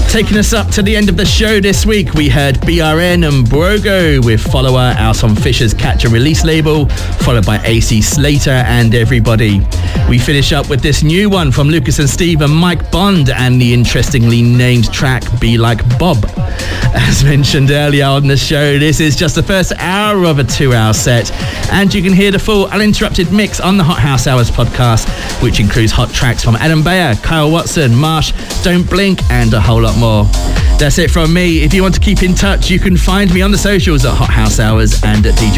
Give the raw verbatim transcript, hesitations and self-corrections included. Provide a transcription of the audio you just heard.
Taking us up to the end of the show this week, we heard B R N and Brogo with Follower out on Fisher's Catch and Release label, followed by A C Slater and Everybody. We finish up with this new one from Lucas and Steve and Mike Bond and the interestingly named track Be Like Bob. As mentioned earlier on the show, this is just the first hour of a two-hour set, and you can hear the full uninterrupted mix on the Hot House Hours podcast, which includes hot tracks from Adam Beyer, Kyle Watson, Marsh, Don't Blink, and a whole lot more. That's it from me. If you want to keep in touch, you can find me on the socials at Hot House Hours and at D J